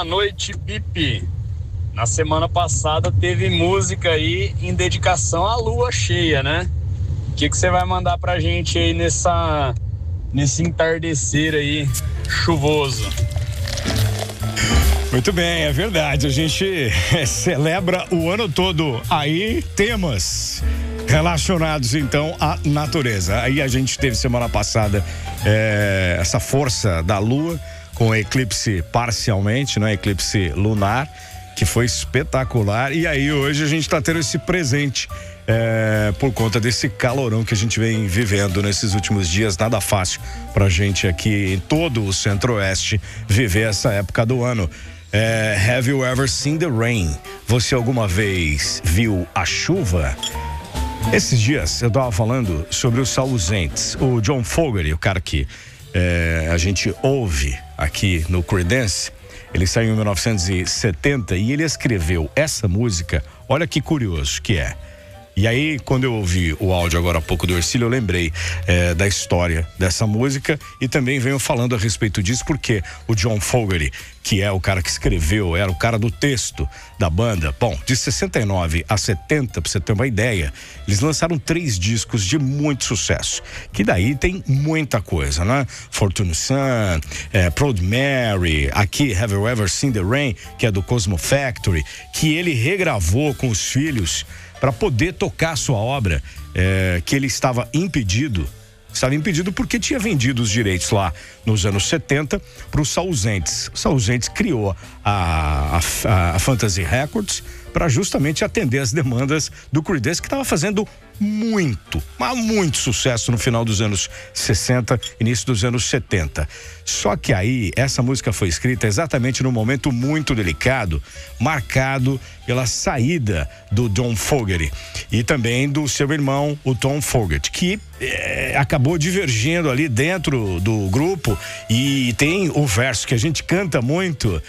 Boa noite, Pipe. Na semana passada teve música aí em dedicação à lua cheia, né? O que você vai mandar pra gente aí nesse entardecer aí chuvoso? Muito bem, é verdade. A gente celebra o ano todo aí temas relacionados então à natureza. Aí a gente teve semana passada essa força da lua com eclipse parcialmente, né? Eclipse lunar, que foi espetacular. E aí hoje a gente está tendo esse presente por conta desse calorão que a gente vem vivendo nesses últimos dias. Nada fácil pra gente aqui em todo o Centro-Oeste viver essa época do ano. Have you ever seen the rain? Você alguma vez viu a chuva? Esses dias eu tava falando sobre os ausentes. O John Fogerty, o cara que a gente ouve aqui no Creedence, ele saiu em 1970 e ele escreveu essa música. Olha que curioso que é. E aí, quando eu ouvi o áudio agora há pouco do Ercílio, eu lembrei da história dessa música e também venho falando a respeito disso porque o John Fogerty, que é o cara que escreveu, era o cara do texto da banda. Bom, de 69 a 70, pra você ter uma ideia, eles lançaram 3 discos de muito sucesso, que daí tem muita coisa, né? Fortune Sun, Proud Mary, aqui Have You Ever Seen the Rain, que é do Cosmo Factory, que ele regravou com os filhos para poder tocar a sua obra, que ele estava impedido porque tinha vendido os direitos lá nos anos 70 para o Sauzentes. O Sauzentes criou a Fantasy Records para justamente atender as demandas do Creedence, que estava fazendo muito sucesso no final dos anos 60, início dos anos 70. Só que aí, essa música foi escrita exatamente num momento muito delicado, marcado pela saída do John Fogerty e também do seu irmão, o Tom Fogerty, que acabou divergindo ali dentro do grupo. E tem o verso que a gente canta muito,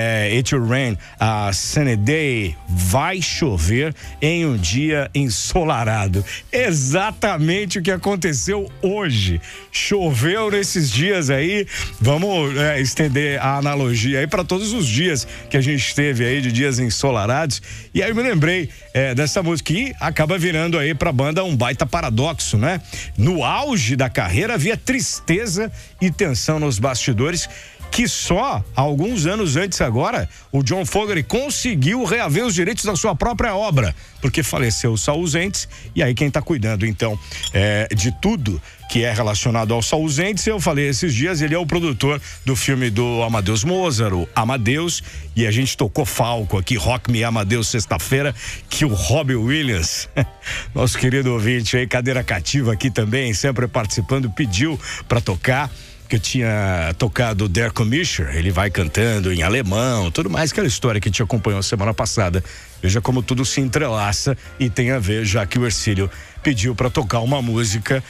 It Will Rain, a Sunny Day, vai chover em um dia ensolarado. Exatamente o que aconteceu hoje. Choveu nesses dias aí. Vamos estender a analogia aí para todos os dias que a gente teve aí de dias ensolarados. E aí eu me lembrei dessa música que acaba virando aí pra banda um baita paradoxo, né? No auge da carreira havia tristeza e tensão nos bastidores, que só alguns anos antes agora o John Fogerty conseguiu reaver os direitos da sua própria obra, porque faleceu os Sauzentes. E aí quem tá cuidando então de tudo que é relacionado aos Sauzentes, eu falei esses dias, ele é o produtor do filme do Amadeus Mozart, o Amadeus, e a gente tocou Falco aqui, Rock Me Amadeus, sexta-feira, que o Robbie Williams, nosso querido ouvinte aí, cadeira cativa aqui também, sempre participando, pediu pra tocar, que eu tinha tocado Der Commissioner, ele vai cantando em alemão, tudo mais, aquela história que te acompanhou semana passada. Veja como tudo se entrelaça e tem a ver, já que o Ercílio pediu para tocar uma música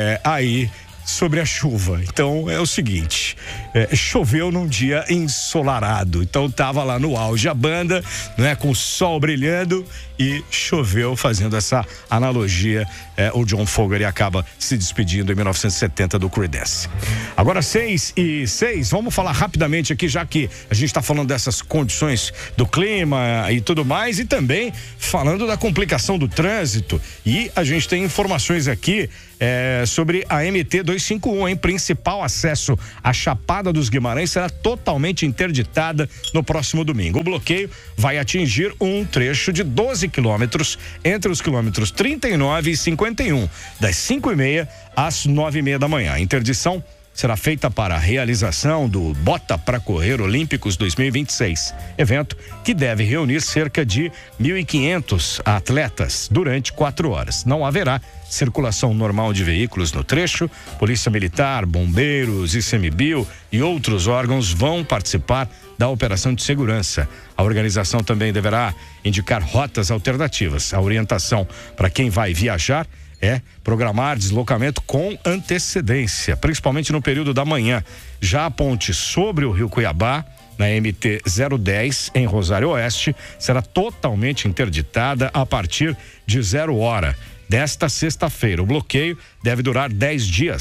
aí sobre a chuva. Então é o seguinte, choveu num dia ensolarado, então tava lá no auge a banda, né, com o sol brilhando e choveu, fazendo essa analogia. O John Fogerty acaba se despedindo em 1970 do Creedence. Agora 6:06, vamos falar rapidamente aqui, já que a gente está falando dessas condições do clima e tudo mais, e também falando da complicação do trânsito. E a gente tem informações aqui sobre a MT 251, hein? Principal acesso à Chapada dos Guimarães será totalmente interditada no próximo domingo. O bloqueio vai atingir um trecho de 12 quilômetros entre os quilômetros 39 e 51, das 5:30 às 9:30 da manhã. A interdição será feita para a realização do Bota pra Correr Olímpicos 2026, evento que deve reunir cerca de 1.500 atletas durante 4 horas. Não haverá circulação normal de veículos no trecho. Polícia Militar, bombeiros, ICMBio e outros órgãos vão participar da operação de segurança. A organização também deverá indicar rotas alternativas. A orientação para quem vai viajar é programar deslocamento com antecedência, principalmente no período da manhã. Já a ponte sobre o Rio Cuiabá, na MT 010, em Rosário Oeste, será totalmente interditada a partir de 0 hora desta sexta-feira. O bloqueio deve durar 10 dias.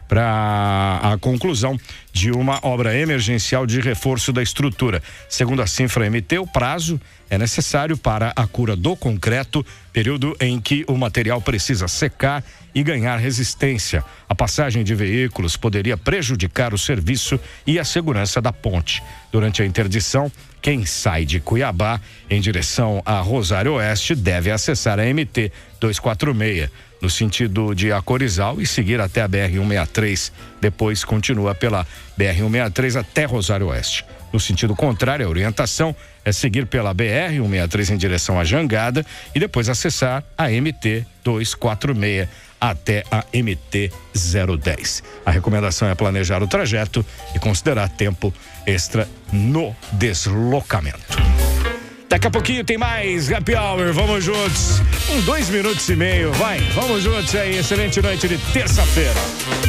para a conclusão de uma obra emergencial de reforço da estrutura. Segundo a Cinfra-MT, o prazo é necessário para a cura do concreto, período em que o material precisa secar e ganhar resistência. A passagem de veículos poderia prejudicar o serviço e a segurança da ponte. Durante a interdição, quem sai de Cuiabá em direção a Rosário Oeste deve acessar a MT 246 no sentido de Acorizal e seguir até a BR-163. Depois continua pela BR-163 até Rosário Oeste. No sentido contrário, a orientação é seguir pela BR-163 em direção à Jangada e depois acessar a MT 246 até a MT 010. A recomendação é planejar o trajeto e considerar tempo extra no deslocamento. Daqui a pouquinho tem mais Happy Hour, vamos juntos. 2 minutos e meio, vai, vamos juntos aí. Excelente noite de terça-feira.